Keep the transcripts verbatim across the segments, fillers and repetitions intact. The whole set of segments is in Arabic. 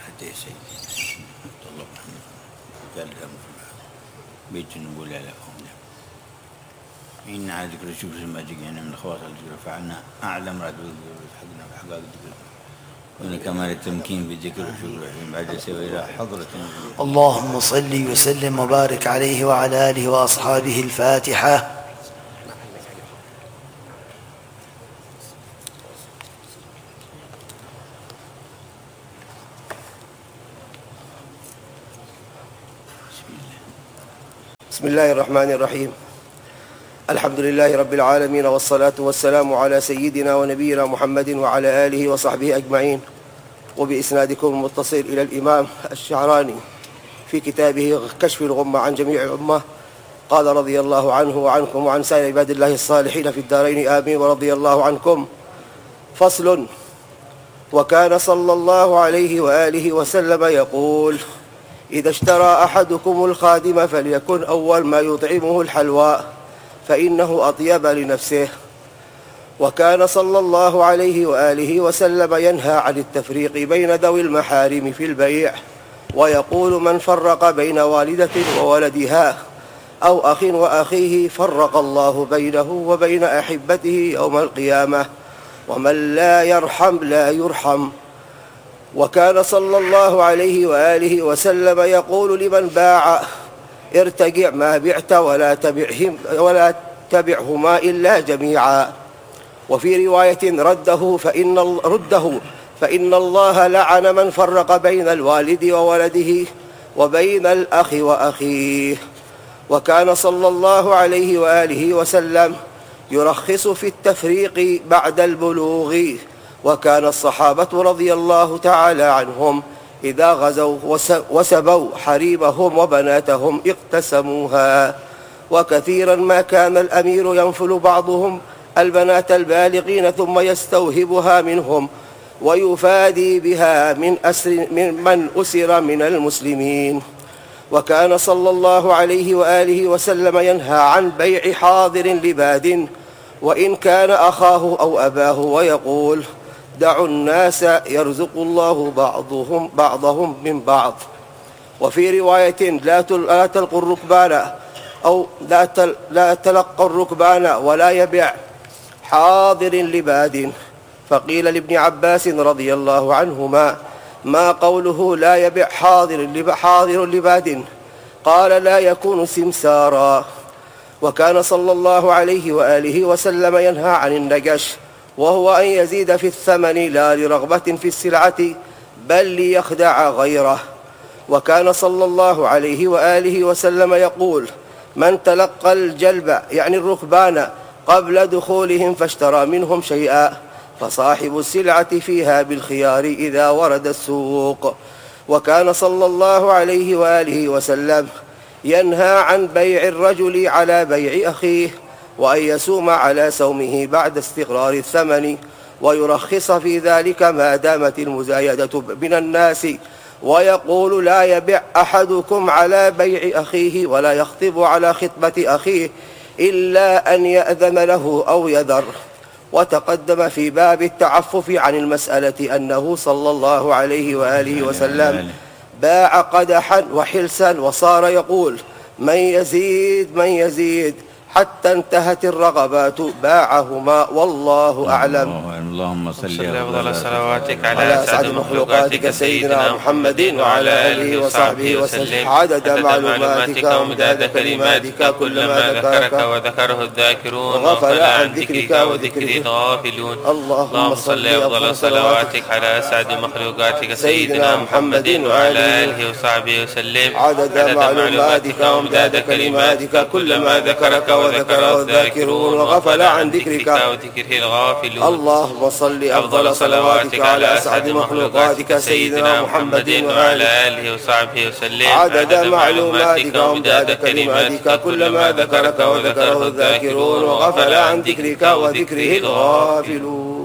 هدي سيدي الله محمد قال لهم بيت نقول لا لهم إن على ذكر الشكر ما جئنا من الخواص الذكر فعلنا أعلم رد حقنا بحقائق الذكر وإن كمال التمكين بالذكر والشكر بعد سوى إلى حضرة. اللهم صل وسلم وبارك عليه وعلى آله وأصحابه. الفاتحة. بسم الله الرحمن الرحيم. الحمد لله رب العالمين، والصلاة والسلام على سيدنا ونبينا محمد وعلى آله وصحبه أجمعين. وبإسنادكم المتصل إلى الإمام الشعراني في كتابه كشف الغمة عن جميع الأمة قال رضي الله عنه وعنكم وعن سائر عباد الله الصالحين في الدارين آمين ورضي الله عنكم. فصل. وكان صلى الله عليه وآله وسلم يقول: إذا اشترى أحدكم الخادم فليكن أول ما يطعمه الحلوى فإنه أطيب لنفسه. وكان صلى الله عليه وآله وسلم ينهى عن التفريق بين ذوي المحارم في البيع، ويقول: من فرق بين والدة وولدها أو أخ وأخيه فرق الله بينه وبين أحبته يوم القيامة، ومن لا يرحم لا يرحم. وكان صلى الله عليه وآله وسلم يقول لمن باع: ارتجع ما بعت ولا تبعهم ولا تبعهما إلا جميعا. وفي رواية: رده فإن رده فإن الله لعن من فرق بين الوالد وولده وبين الأخ وأخيه. وكان صلى الله عليه وآله وسلم يرخص في التفريق بعد البلوغ. وكان الصحابة رضي الله تعالى عنهم إذا غزوا وسبوا حريمهم وبناتهم اقتسموها. وكثيرا ما كان الأمير ينفل بعضهم البنات البالغين ثم يستوهبها منهم ويفادي بها من أسر من, من أسر من المسلمين. وكان صلى الله عليه وآله وسلم ينهى عن بيع حاضر لباد وإن كان أخاه أو أباه، ويقول: دعوا الناس يرزق الله بعضهم بعضهم من بعض. وفي رواية: لا تلقوا الركبان أو لا تلقوا الركبان ولا يبيع حاضر لباد. فقيل لابن عباس رضي الله عنهما: ما قوله لا يبيع حاضر حاضر لباد؟ قال: لا يكون سمسارا. وكان صلى الله عليه وآله وسلم ينهى عن النجش، وهو أن يزيد في الثمن لا لرغبة في السلعة بل ليخدع غيره. وكان صلى الله عليه وآله وسلم يقول: من تلقى الجلب يعني الركبان قبل دخولهم فاشترى منهم شيئا فصاحب السلعة فيها بالخيار إذا ورد السوق. وكان صلى الله عليه وآله وسلم ينهى عن بيع الرجل على بيع أخيه، وأن يسوم على سومه بعد استقرار الثمن، ويرخص في ذلك ما دامت المزايدة من الناس. ويقول: لا يبيع أحدكم على بيع أخيه ولا يخطب على خطبة أخيه إلا أن يأذن له أو يذر. وتقدم في باب التعفف عن المسألة أنه صلى الله عليه وآله وسلم باع قدحا وحلسا وصار يقول: من يزيد من يزيد حتى انتهت الرغبات باعهما والله أعلم. اللهم صل أفضل صلواتك على أسعد مخلوقاتك سيدنا محمد وعلى آله وصحبه وسلم عدد معلوماتك ومداد كلماتك كلما ذكرك وذكره الذاكرون وغفل عن ذكرك وذكره الغافلون. اللهم صل أفضل صلواتك على أسعد مخلوقاتك سيدنا محمد وعلى آله وصحبه وسلم عدد معلوماتك ومداد كلماتك كلما ذكرك وذكره الذاكرون وغفل عن ذكرك وذكره الغافلون. اللهم صل أفضل صلواتك على أسعد مخلوقاتك سيدنا محمد وعلى آله وصحبه وسلم عدد معلوماتك ومداد كلماتك كلما ذكرك وذكره الذاكرون وغفل عن ذكرك وذكره الغافلون.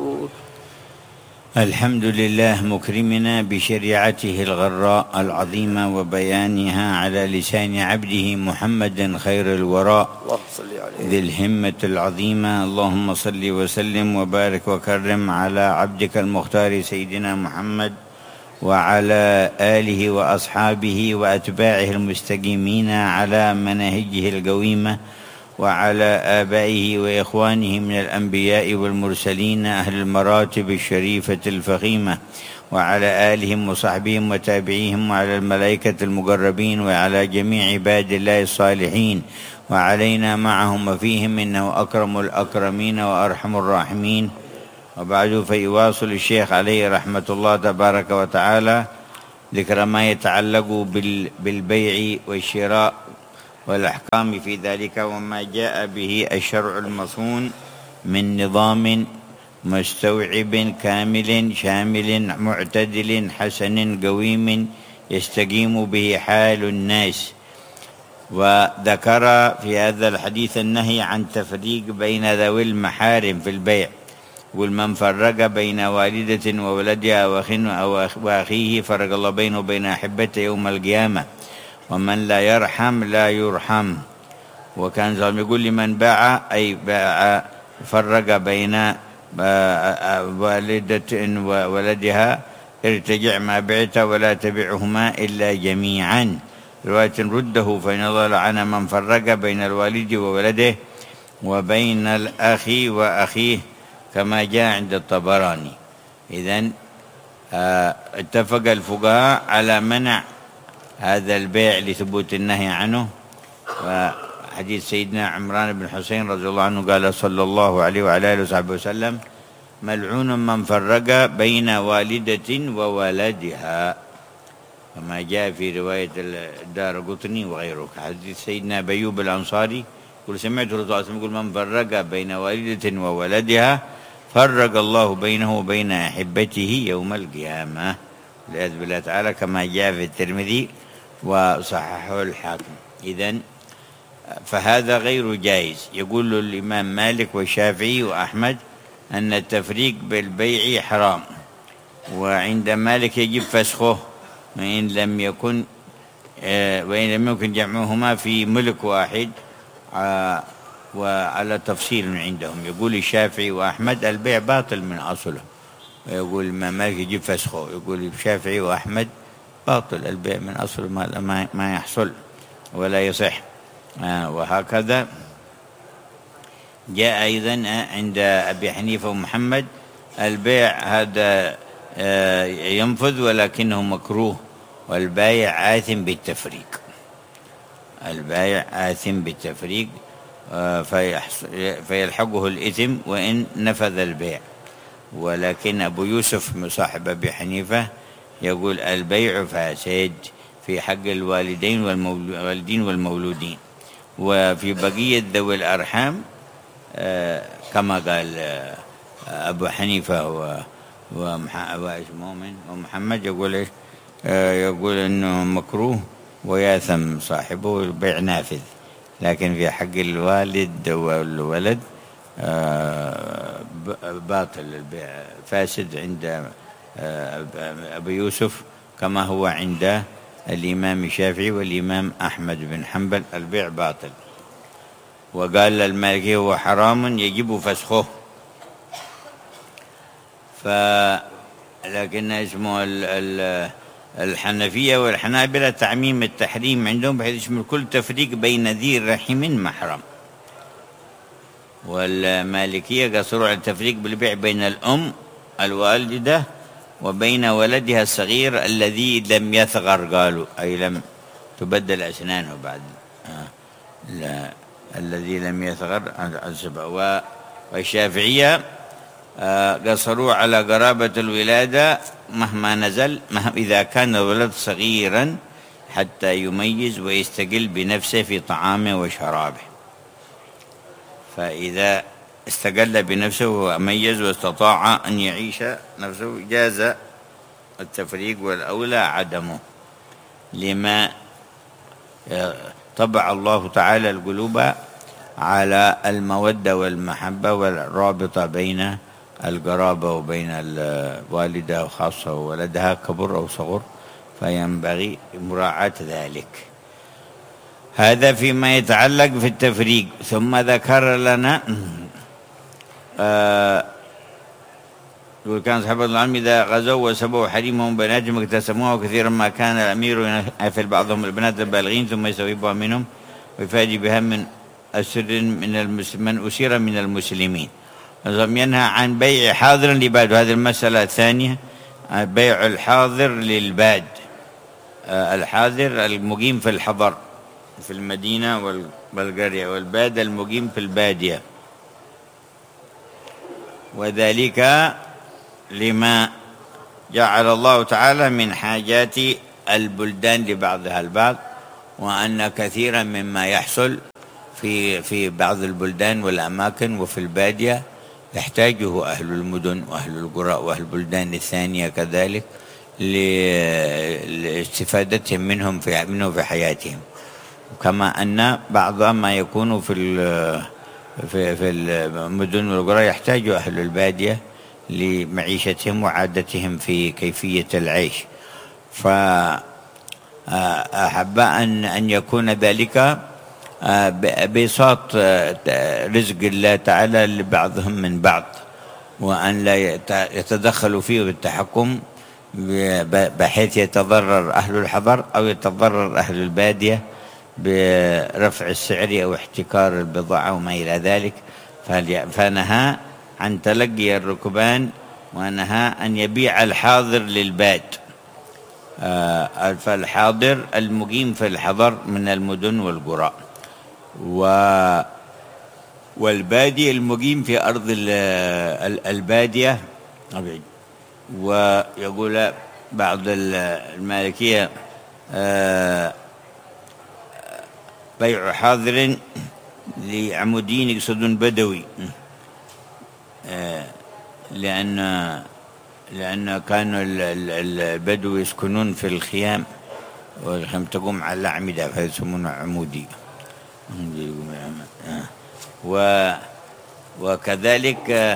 الحمد لله مكرمنا بشريعته الغراء العظيمة وبيانها على لسان عبده محمد خير الوراء ذي الهمة العظيمة. اللهم صل وسلم وبارك وكرم على عبدك المختار سيدنا محمد وعلى آله وأصحابه وأتباعه المستقيمين على مناهجه القويمة، وعلى آبائه وإخوانه من الأنبياء والمرسلين أهل المراتب الشريفة الفخيمة، وعلى آلهم وصحبهم وتابعيهم، وعلى الملائكة المقربين، وعلى جميع عباد الله الصالحين، وعلينا معهم وفيهم، إنه أكرم الأكرمين وأرحم الراحمين. وبعد، فيواصل الشيخ عليه رحمة الله تبارك وتعالى ذكر ما يتعلق بالبيع والشراء والأحكام في ذلك، وما جاء به الشرع المصون من نظام مستوعب كامل شامل معتدل حسن قويم يستقيم به حال الناس. وذكر في هذا الحديث النهي عن تفريق بين ذوي المحارم في البيع، يقول: من فرق بين والدة وولدها وأخيه فرق الله بينه وبين أحبته يوم القيامة، ومن لا يرحم لا يرحم. وكان زال يقول: لمن باع أي باع فرق بين والدة وولدها ارتجع ما بعت ولا تبعهما إلا جميعا. رواية: رده فإن الله لعن من فرق بين الوالد وولده وبين الأخ وأخيه، كما جاء عند الطبراني. إذن اتفق الفقهاء على منع هذا البيع لثبوت النهي عنه. وحديث سيدنا عمران بن حسين رضي الله عنه قال صلى الله عليه وعلى آله وصحبه وسلم: ملعون من فرق بين والدة وولدها، كما جاء في رواية الدارقطني وغيره. حديث سيدنا أيوب الأنصاري يقول: سمعت الرسول صلى الله عليه وسلم يقول: من فرق بين والدة وولدها فرق الله بينه وبين أحبته يوم القيامة، والعياذ بالله تعالى، كما جاء في الترمذي وصححه الحاكم. إذن فهذا غير جائز. يقول الإمام مالك والشافعي وأحمد أن التفريق بالبيع حرام، وعند مالك يجب فسخه وإن لم يكن وإن لم يكن جمعهما في ملك واحد، وعلى تفصيل عندهم. يقول الشافعي وأحمد البيع باطل من أصله، ويقول الإمام مالك يجب فسخه. يقول الشافعي وأحمد باطل البيع من أصله، ما, ما يحصل ولا يصح. وهكذا جاء أيضا عند أبي حنيفة ومحمد البيع هذا ينفذ ولكنه مكروه، والبايع آثم بالتفريق. البايع آثم بالتفريق فيلحقه الإثم وإن نفذ البيع. ولكن أبو يوسف صاحب أبي حنيفة يقول البيع فاسد في حق الوالدين والوالدين والمولودين، وفي بقية ذوي الأرحام كما قال أبو حنيفة ومحمد يقول إيش؟ يقول إنه مكروه وياثم صاحبه، البيع نافذ. لكن في حق الوالد والولد باطل البيع فاسد عند أبي يوسف، كما هو عند الإمام الشافعي والإمام أحمد بن حنبل البيع باطل. وقال المالكي هو حرام يجب فسخه. ف لكن اسمه الحنفية والحنابلة تعميم التحريم عندهم بحيث يشمل كل تفريق بين ذي رحم محرم، والمالكية قصروا على التفريق بالبيع بين الأم الوالدة وبين ولدها الصغير الذي لم يثغر، قالوا أي لم تبدل أسنانه بعد آه. لا الذي لم يثغر. والشافعية آه قصروا على قرابة الولادة مهما نزل، مهما إذا كان الولد صغيرا حتى يميز ويستقل بنفسه في طعامه وشرابه. فإذا استقل بنفسه وميز واستطاع أن يعيش نفسه جاز التفريق، والأولى عدمه، لما طبع الله تعالى القلوب على المودة والمحبة والرابطة بين القرابة وبين الوالدة وخاصة وولدها كبر أو صغر، فينبغي مراعاة ذلك. هذا فيما يتعلق في التفريق. ثم ذكر لنا آه ذكر لنا في التفريق بين ذوي الأرحام، وقال: ملعون من فرق بين والدة وولدها وبين الوالد وولدها. وقال المالكي هو حرام يجب فسخه. فيقول الشافعي وأحمد البيع باطل من أصله، وإن لم يكن جمعهما في ملك واحد، وعلى تفصيل عندهم. يقول الشافعي وأحمد البيع باطل من أصله، ويجب فسخه. وقال الشافعي وأحمد البيع باطل يجب فسخه. فيقول الشافعي وأحمد البيع باطل من أصله، وإن لم يكن جمعهما في ملك واحد، وعلى تفصيل عندهم. يقول الشافعي وأحمد البيع باطل يجب فسخه. وقال المالكي هو حرام يجب فسخه. وكان صحابة العلم إذا غزوا وسبوا حريمهم بناتهم اكتسموها، وكثيرا ما كان الأمير ينفل بعضهم البنات البالغين ثم يسويبها منهم ويفادي بها من أسر من المسلم من أسير من المسلمين. لم ينهى عن بيع حاضر لباد. هذه المسألة الثانية، بيع الحاضر للباد، الحاضر المقيم في الحضر في المدينة والقرية، والباد المقيم في البادية، وذلك لما جعل الله تعالى من حاجات البلدان لبعضها البعض، وأن كثيرا مما يحصل في في بعض البلدان والأماكن وفي البادية يحتاجه أهل المدن وأهل القرى وأهل البلدان الثانية كذلك لاستفادتهم منهم في منه في حياتهم، كما أن بعض ما يكون في في في المدن والقرى يحتاج أهل البادية لمعيشتهم وعادتهم في كيفية العيش. فأحب أن أن يكون ذلك بساط رزق الله تعالى لبعضهم من بعض، وأن لا يتدخلوا فيه بالتحكم بحيث يتضرر أهل الحضر أو يتضرر أهل البادية برفع السعر أو احتكار البضاعة وما إلى ذلك. فنهى عن تلقي الركبان، ونهى أن يبيع الحاضر للباد. فالحاضر المقيم في الحضر من المدن والقرى، والبادي المقيم في أرض البادية. ويقول بعض المالكية بيع حاضر لعمودين يقصدون بدوي، لأن لأن كانوا البدو يسكنون في الخيام، والخيام تقوم على الأعمدة فيسمونها عمودي. و وكذلك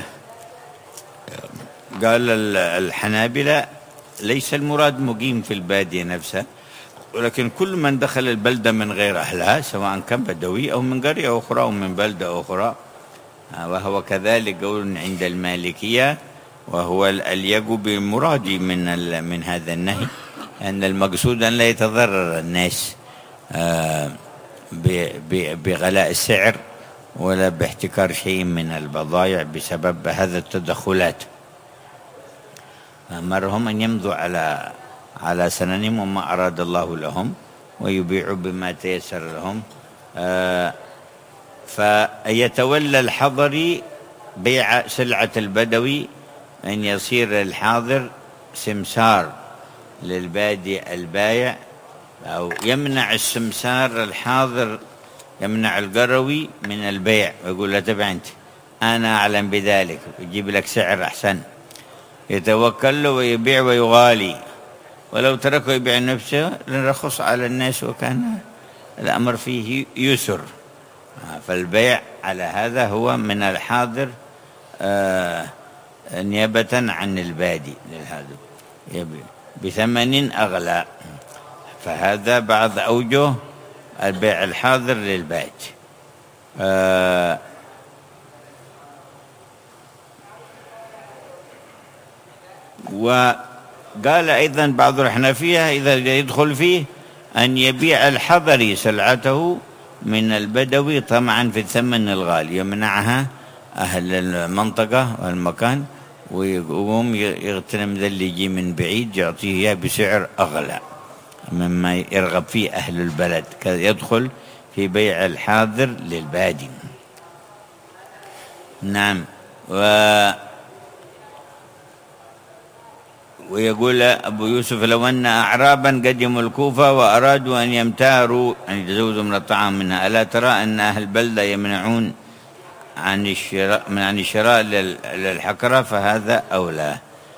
قال الحنابلة ليس المراد مقيم في البادية نفسها، ولكن كل من دخل البلدة من غير أهلها، سواء كان بدوي أو من قرية أخرى أو من بلدة أخرى، وهو كذلك قول عند المالكية، وهو اليق بالمراد من من هذا النهي، أن المقصود أن لا يتضرر الناس بغلاء السعر ولا باحتكار شيء من البضائع بسبب هذا التدخلات. أمرهم أن يمضوا على على سننهم وما أراد الله لهم، ويبيعوا بما تيسر لهم. فيتولى الحضري بيع سلعة البدوي، أن يصير الحاضر سمسار للبادي البايع، أو يمنع السمسار الحاضر، يمنع القروي من البيع ويقول له تبع أنت، أنا أعلم بذلك، يجيب لك سعر أحسن، يتوكل له ويبيع ويغالي، ولو تركه يبيع نفسه لنرخص على الناس وكان الأمر فيه يسر. فالبيع على هذا هو من الحاضر آه نيابة عن البادي للهذا بثمن أغلى. فهذا بعض أوجه البيع الحاضر للباد. آه وقال أيضا بعض الحنفية إذا يدخل فيه أن يبيع الحضري سلعته من البدوي طمعا في الثمن الغالي، يمنعها أهل المنطقة والمكان، ويقوم يغتنم ذا اللي يجي من بعيد يعطيه إياه بسعر أغلى مما يرغب فيه أهل البلد. يدخل في بيع الحاضر للبادي. نعم. و ويقول أبو يوسف لو أن أعرابا قدموا الكوفة وأرادوا أن يمتاروا أن يتزودوا من الطعام منها، ألا ترى أن أهل البلدة يمنعون عن الشراء من عن الشراء للحكرة؟ فهذا أولى.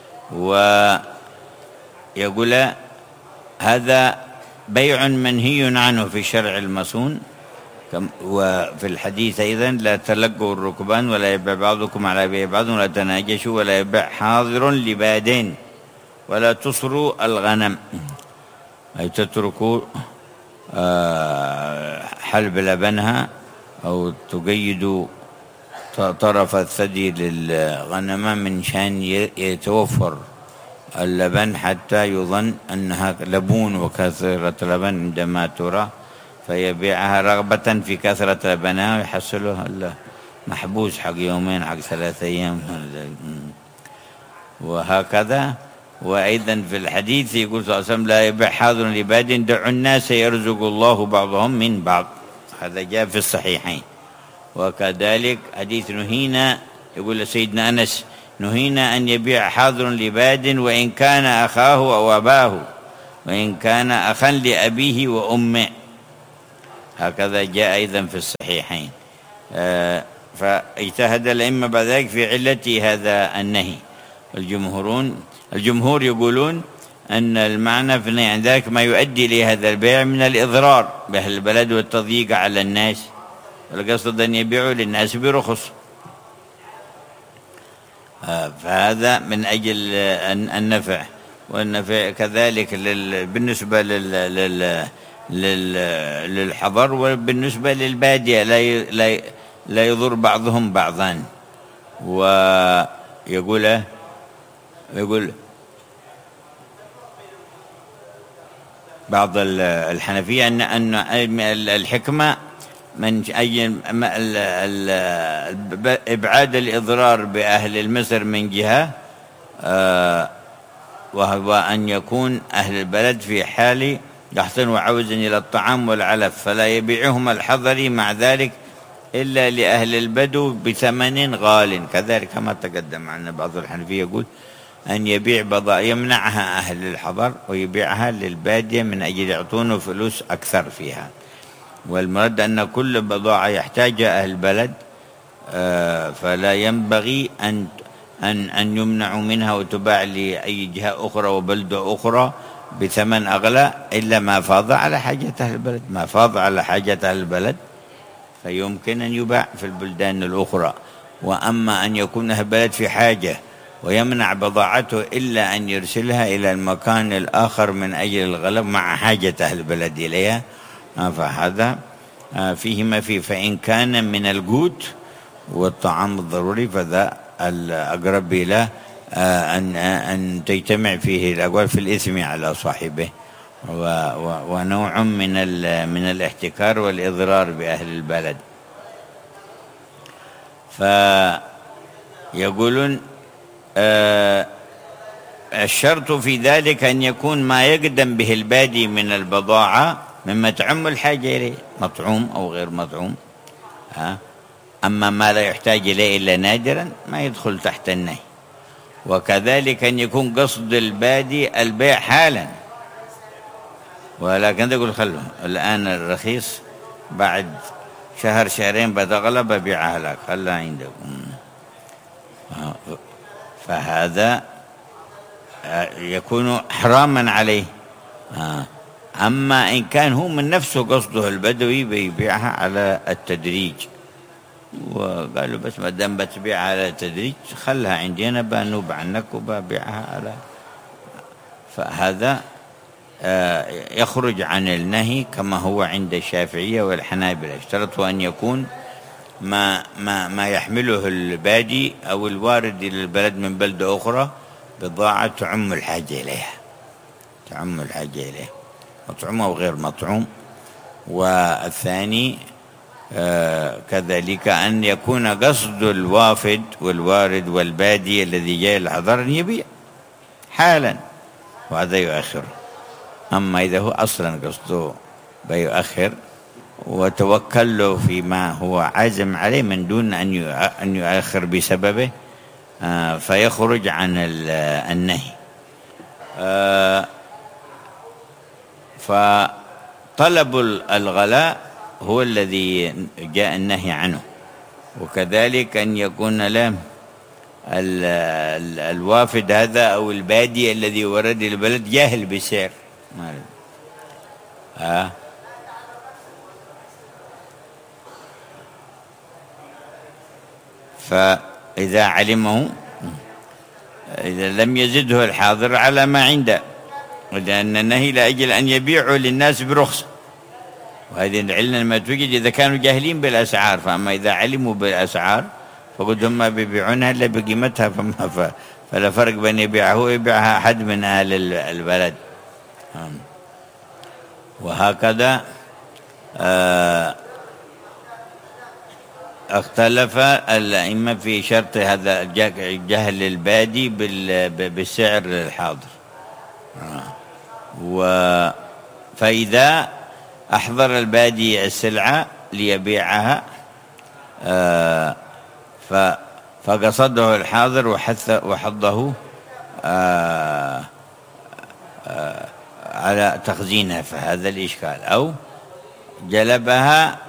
ويقول هذا بيع منهي عنه في شرع المصون، وفي الحديث أيضا لا تلقوا الركبان ولا يبيع بعضكم على بيع بعض ولا تناجشوا ولا يبيع حاضر لبادين ولا تصروا الغنم، أي تتركوا حلب لبنها أو تقيدوا طرف الثدي للغنم من شان يتوفر اللبن حتى يظن أنها لبون وكثرة لبن عندما ترى، فيبيعها رغبة في كثرة لبنها ويحصله محبوس حق يومين حق ثلاثة أيام. وهكذا. وأيضا في الحديث يقول صلى الله عليه وسلم: لا يبيع حاضر لباد، دعوا الناس يرزق الله بعضهم من بعض. هذا جاء في الصحيحين. وكذلك حديث نهينا، يقول سيدنا أنس: نهينا أن يبيع حاضر لباد وإن كان أخاه أو أباه، وإن كان أخا لأبيه وأمه. هكذا جاء أيضا في الصحيحين. آه فاجتهد الأئمة بعد ذلك في علة هذا النهي. الجمهورون الجمهور يقولون أن المعنى في النهي عن ذلك ما يؤدي لهذا البيع من الإضرار بأهل البلد والتضييق على الناس، والقصد أن يبيعوا للناس برخص. آه فهذا من أجل النفع. والنفع كذلك بالنسبة لل, لل للحضر وبالنسبة للبادية لا لا يضر بعضهم بعضا. ويقول يقول بعض الحنفية أن أن الحكمة من أي إبعاد الإضرار بأهل المصر من جهة، وهو أن يكون أهل البلد في حال يحسن عوزا إلى الطعام والعلف، فلا يبيعهم الحضري مع ذلك إلا لأهل البدو بثمن غال. كذلك كما تقدم عن بعض الحنفية يقول أن يبيع بضائع يمنعها أهل الحضر ويبيعها للبادية من أجل يعطونه فلوس أكثر فيها. والمراد أن كل بضاعة يحتاجها أهل البلد فلا ينبغي أن أن أن يمنعوا منها وتباع لأي جهة أخرى وبلدة أخرى بثمن أغلى إلا ما فاض على حاجة أهل البلد. ما فاض على حاجة أهل البلد فيمكن أن يباع في البلدان الأخرى. وأما أن يكون أهل البلد في حاجة ويمنع بضاعته إلا أن يرسلها إلى المكان الآخر من أجل الغلب مع حاجة أهل البلد إليها، فهذا فيه ما فيه. فإن كان من القوت والطعام الضروري فذا الأقرب إلى أن أن تجتمع فيه الأقوال في الإثم على صاحبه، ونوع من من الاحتكار والإضرار بأهل البلد. فيقولون الشرط في ذلك أن يكون ما يقدم به البادي من البضاعة مما تعم الحاجة إليه، مطعوم أو غير مطعوم. أما ما لا يحتاج إليه إلا نادرا ما يدخل تحت النهي. وكذلك أن يكون قصد البادي البيع حالا، ولكن تقول خلوا الآن الرخيص بعد شهر شهرين بتغلى ببيعها لك، خلها عندكم. فهذا يكون حراما عليه. أما إن كان هو من نفسه قصده البدوي بيبيعها على التدريج، وقالوا بس ما دام بتبيعها على التدريج خلها عندي أنا بنوب عنك وببيعها على، فهذا يخرج عن النهي كما هو عند الشافعية والحنابلة. اشترطوا أن يكون ما ما ما يحمله البادي أو الوارد إلى البلد من بلدة أخرى بضاعة تعم الحاجة إليها، تعم الحاجة إليها، مطعوم أو غير مطعوم. والثاني آه كذلك أن يكون قصد الوافد والوارد والبادي الذي جاء الحضر أن يبيع حالا، وهذا يؤخر. أما إذا هو أصلا قصده بيؤخر وتوكل له فيما هو عازم عليه من دون أن يؤخر بسببه آه فيخرج عن النهي. آه فطلب الغلاء هو الذي جاء النهي عنه. وكذلك أن يكون له الوافد هذا أو البادي الذي ورد البلد جاهل بالسعر. آه فإذا علمه إذا لم يزده الحاضر على ما عنده، لأن النهي لأجل أن يبيعوا للناس برخص، وهذه العلة ما توجد إذا كانوا جاهلين بالأسعار. فأما إذا علموا بالأسعار فقلت هم بيبيعونها إلا بقيمتها، فما ف... فلا فرق بين يبيعه ويبيعها أحد من أهل البلد. وهكذا آه اختلف الأئمة في شرط هذا جهل البادي بالسعر الحاضر. و فإذا أحضر البادي السلعة ليبيعها فقصده الحاضر وحث وحضه على تخزينها، فهذا الإشكال. أو جلبها